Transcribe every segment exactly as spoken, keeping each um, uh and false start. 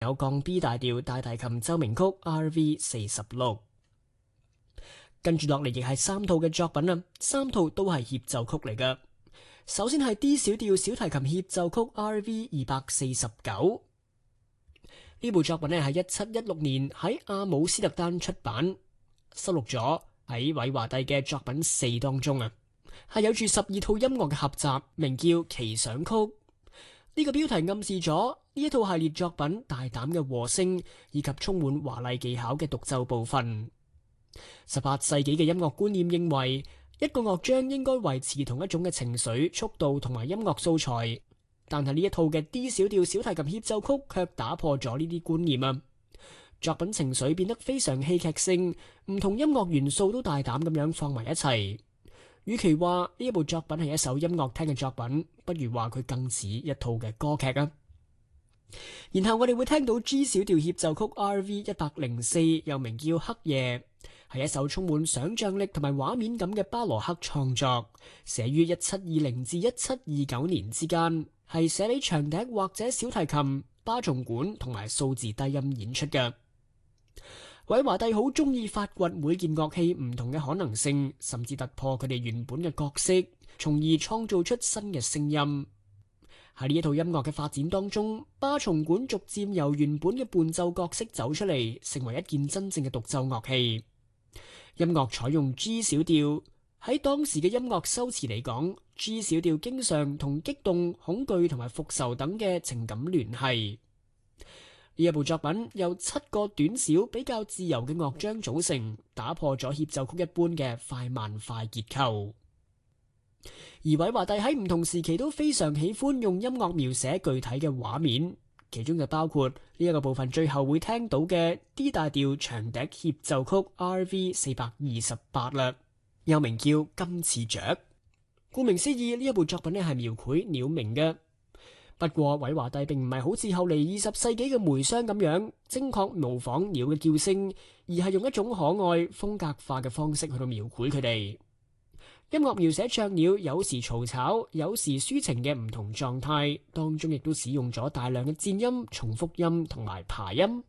有降 B 大調大提琴奏鳴曲 R V 四十六。跟住落嚟亦係三套嘅作品啊，三套都係協奏曲嚟㗎。首先係 D 小調小提琴協奏曲 R V 二百四十九。呢部作品咧係一七一六年喺阿姆斯特丹出版，收錄咗喺韋華第嘅作品四當中啊，係有住十二套音樂嘅合集，名叫《奇想曲》。呢個標題暗示咗呢一套系列作品大膽嘅和聲以及充滿華麗技巧嘅獨奏部分。十八世紀嘅音樂觀念認為，一個樂章應該維持同一種嘅情緒、速度同埋音樂素材，但係呢一套嘅 D 小調小提琴協奏曲卻打破咗呢啲觀念啊！作品情緒變得非常戲劇性，唔同音樂元素都大膽咁樣放埋一齊。與其話呢一部作品係一首音樂廳嘅作品，不如話佢更似一套嘅歌劇啊！然後我哋會聽到 G 小調協奏曲 R V 一百零四，又名叫《黑夜》，係一首充滿想象力同埋畫面感嘅巴羅克創作，寫於一七二零至一七二九年之間，係寫俾長笛或者小提琴、巴松管同埋數字低音演出嘅。韋華第好中意發掘每件樂器唔同嘅可能性，甚至突破佢哋原本嘅角色，從而創造出新嘅聲音。喺呢一套音樂嘅發展當中，巴松管逐漸由原本嘅伴奏角色走出嚟，成為一件真正嘅獨奏樂器。音樂採用 G 小調，喺當時嘅音樂修辭嚟講， G 小調經常同激動、恐懼同埋復仇等嘅情感聯繫。呢一部作品由七個短小比較自由嘅樂章組成，打破咗協奏曲一般嘅快慢快結構。而韋華第喺唔同時期都非常喜歡用音樂描寫具體嘅畫面，其中就包括呢一個部分最後會聽到嘅 D 大調長笛協奏曲 R V 四百二十八啦，又名叫《金翅雀》。顧名思義，呢一部作品咧係描繪鳥鳴嘅。不過韋華第並唔係好似後嚟二十世紀嘅梅湘咁樣精確模仿鳥嘅叫聲，而係用一種可愛風格化嘅方式去到描繪佢哋。音樂描寫雀鳥有時嘈吵，有時抒情嘅唔同狀態，當中亦都使用咗大量嘅顫音、重複音同埋爬音。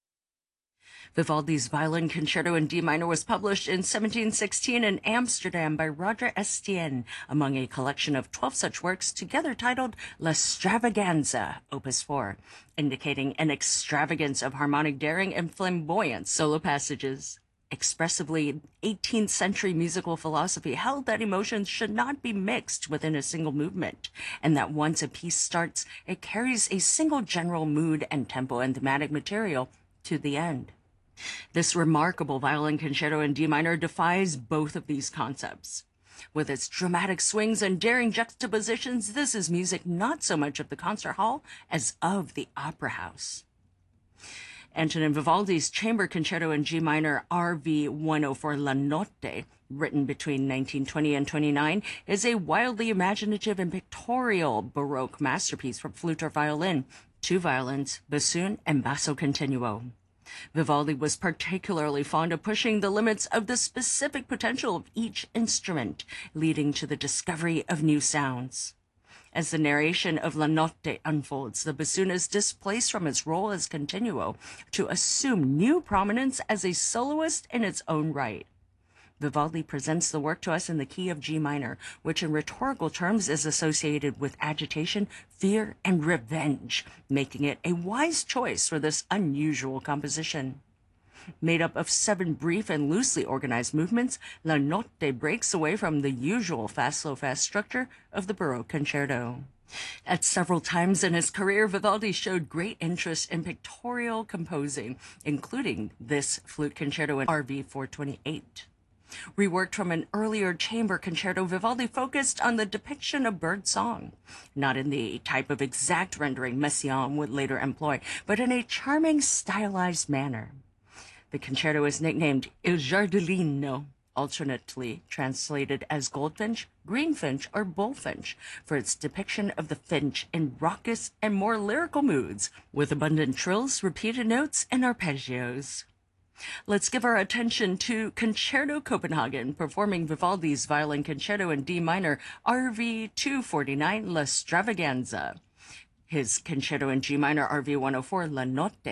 Vivaldi's Violin Concerto in D minor was published in seventeen sixteen in Amsterdam by Roger Estienne among a collection of twelve such works together titled L'Extravaganza, Opus four, indicating an extravagance of harmonic daring and flamboyant solo passages. Expressively, eighteenth century musical philosophy held that emotions should not be mixed within a single movement, and that once a piece starts, it carries a single general mood and tempo and thematic material to the end. This remarkable violin concerto in D minor defies both of these concepts. With its dramatic swings and daring juxtapositions, this is music not so much of the concert hall as of the opera house. Antonin Vivaldi's Chamber Concerto in G minor R V one oh four La Notte, written between nineteen twenty and twenty-nine, is a wildly imaginative and pictorial Baroque masterpiece for flute or violin, two violins, bassoon, and basso continuo. Vivaldi was particularly fond of pushing the limits of the specific potential of each instrument, leading to the discovery of new sounds. As the narration of La Notte unfolds, the bassoon is displaced from its role as continuo to assume new prominence as a soloist in its own right. Vivaldi presents the work to us in the key of G minor, which in rhetorical terms is associated with agitation, fear, and revenge, making it a wise choice for this unusual composition. Made up of seven brief and loosely organized movements, La Notte breaks away from the usual fast-slow-fast structure of the Baroque concerto. At several times in his career, Vivaldi showed great interest in pictorial composing, including this flute concerto in R V four twenty-eight. Reworked from an earlier chamber concerto, Vivaldi focused on the depiction of bird song, not in the type of exact rendering Messiaen would later employ, but in a charming, stylized manner. The concerto is nicknamed Il Giardellino, alternately translated as goldfinch, greenfinch, or bullfinch, for its depiction of the finch in raucous and more lyrical moods, with abundant trills, repeated notes, and arpeggios. Let's give our attention to Concerto Copenhagen, performing Vivaldi's Violin Concerto in D minor, R V two forty-nine, L'Extravaganza. His Concerto in G minor R V one oh four La Notte